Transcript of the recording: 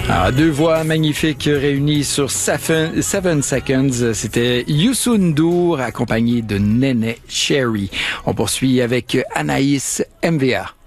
Ah, deux voix magnifiques réunies sur Seven Seconds. C'était Youssou N'Dour accompagné de Néné Cherry. On poursuit avec Anaïs MVA.